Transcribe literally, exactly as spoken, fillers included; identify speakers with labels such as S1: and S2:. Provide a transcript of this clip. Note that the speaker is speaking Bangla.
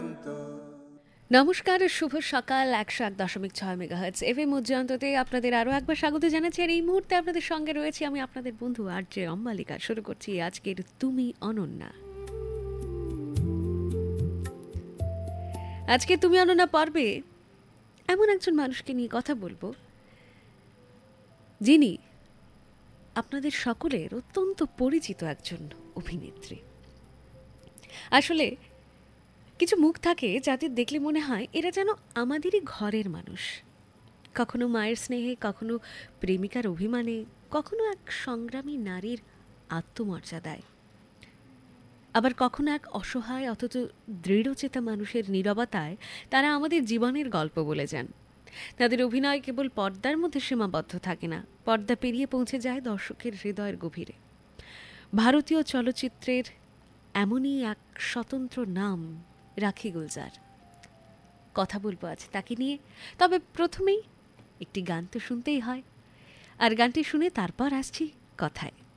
S1: নমস্কার, শুভ সকাল। একশো এক দশমিক ছয় মেগাহার্টজ এফ এম উজ্জয়ন্ততে আপনাদের আরও একবার স্বাগত জানাচ্ছি। আর এই মুহূর্তে আপনাদের সঙ্গে রয়েছি আমি, আপনাদের বন্ধু আর জে অম্বালিকা। শুরু করছি আজকের তুমি অনন্যা। আজকে তুমি অনন্যা পর্বে এমন একজন মানুষকে নিয়ে কথা বলবো, যিনি আপনাদের সকলের অত্যন্ত পরিচিত একজন অভিনেত্রী। আসলে কিছু মুখ থাকে যাদের দেখলে মনে হয় এরা যেন আমাদেরই ঘরের মানুষ। কখনো মায়ের স্নেহে, কখনো প্রেমিকার অভিমানে, কখনো এক সংগ্রামী নারীর আত্মমর্যাদায়, আবার কখনো এক অসহায় অথচ দৃঢ়চেতা মানুষের নীরবতায় তারা আমাদের জীবনের গল্প বলে যান। তাদের অভিনয় কেবল পর্দার মধ্যে সীমাবদ্ধ থাকে না, পর্দা পেরিয়ে পৌঁছে যায় দর্শকের হৃদয়ের গভীরে। ভারতীয় চলচ্চিত্রের এমনই এক স্বতন্ত্র নাম রাখি গুলজার। কথা বলবো আজ তাকে নিয়ে, তবে প্রথমেই একটি গান তো শুনতেই হয়, আর গানটি শুনে তারপর আসছি কথায়।